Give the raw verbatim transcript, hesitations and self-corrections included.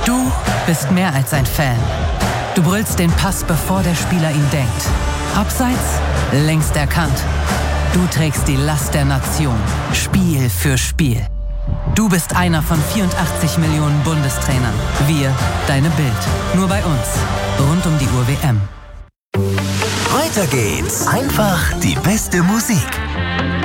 Du bist mehr als ein Fan. Du brüllst den Pass, bevor der Spieler ihn denkt. Abseits, längst erkannt. Du trägst die Last der Nation, Spiel für Spiel. Du bist einer von vierundachtzig Millionen Bundestrainern. Wir, deine Bild. Nur bei uns. Rund um die Uhr W M. Weiter geht's. Einfach die beste Musik.